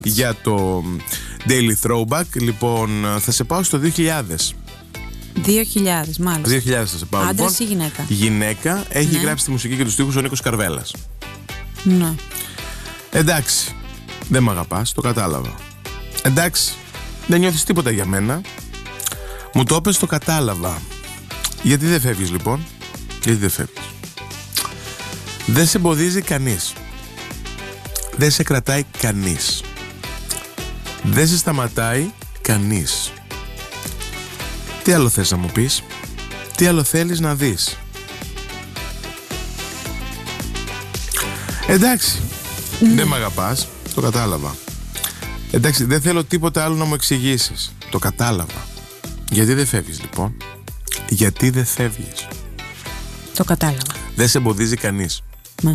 για το Daily Throwback. Λοιπόν, θα σε πάω στο 2000. 2000, μάλιστα. 2000 θα σε πάω. Άντρας ή γυναίκα? Γυναίκα, έχει Ναι. γράψει τη μουσική και τους στίχους ο Νίκος Καρβέλας. Ναι. Εντάξει, δεν μ' αγαπάς, το κατάλαβα. Εντάξει, δεν νιώθεις τίποτα για μένα. Μου το είπες, το κατάλαβα. Γιατί δεν φεύγεις λοιπόν? Γιατί δεν φεύγεις? Δεν σε εμποδίζει κανείς. Δεν σε κρατάει κανείς. Δεν σε σταματάει κανείς. Τι άλλο θες να μου πεις? Τι άλλο θέλεις να δεις? Εντάξει, δεν μ' αγαπάς, το κατάλαβα. Εντάξει, δεν θέλω τίποτα άλλο να μου εξηγήσεις, το κατάλαβα. Γιατί δεν φεύγεις λοιπόν? Γιατί δεν φεύγεις? Το κατάλαβα. Δεν σε εμποδίζει κανείς. Ναι.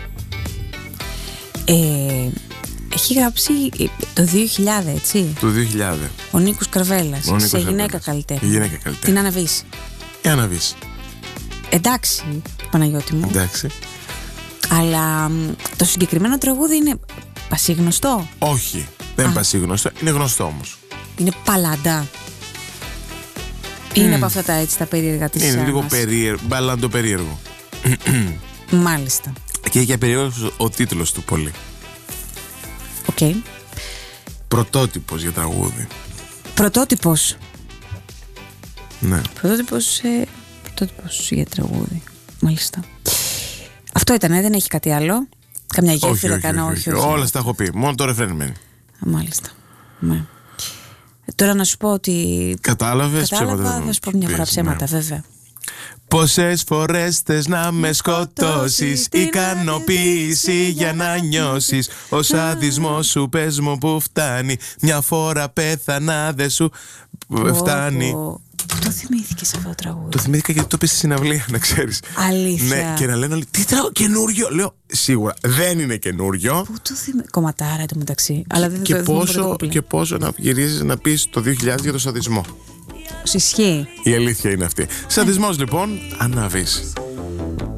Έχει γράψει το 2000, έτσι. Το 2000. Ο Νίκος Καρβέλας. Ο Νίκος Σε γυναίκα Καρβέλας. καλλιτέχνη. Η γυναίκα καλλιτέχνη. Την Αναβίση. Αναβείς. Εντάξει, Παναγιώτη μου. Εντάξει. Αλλά το συγκεκριμένο τραγούδι είναι πασίγνωστο. Όχι, δεν είναι πασίγνωστο, είναι γνωστό όμως. Είναι παλάντα. Είναι από αυτά τα έτσι τα περίεργα της Είναι λίγο Άννας. περίεργο, μπαλάντο περίεργο. Μάλιστα. Και για περίεργος ο τίτλος του πολύ. Οκ. Πρωτότυπος για τραγούδι. Πρωτότυπος. Ναι. Πρωτότυπος για τραγούδι. Μάλιστα. Αυτό ήταν, δεν έχει κάτι άλλο. Καμιά γέφυρα έκανα, όχι. Όλα στα έχω πει. Μόνο το ρεφρέν μένει. Μάλιστα. Ναι. Τώρα να σου πω ότι. Κατάλαβες? Κατάλαβα, θα σου πω μια φορά ψέματα, βέβαια. Πόσες φορές θες να με σκοτώσεις? Ικανοποίηση για να νιώσεις. Ο σαδισμός σου πες μου που φτάνει. Μια φορά πέθανα δεν σου φτάνει. Το θυμήθηκες αυτό το τραγούδι? Το θυμήθηκα γιατί το πες στη συναυλία, να ξέρεις. Αλήθεια? Ναι, και να λένε όλοι, τι τραγούδι, καινούριο. Λέω, σίγουρα δεν είναι καινούριο. Πού το θυμήθηκες? Κομματάρα το μεταξύ. Αλλά δεν Και το θυμήθηκα. και πόσο να γυρίζεις να πεις το 2000 για το σαδισμό. Ισχύει. Η αλήθεια είναι αυτή. Σαδισμός λοιπόν, Αναβείς.